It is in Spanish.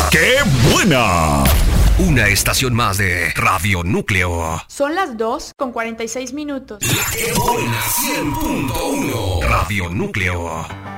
¡Qué buena! Una estación más de Radio Núcleo. Son las 2:46 minutos. ¡Qué buena! 100.1 Radio Núcleo.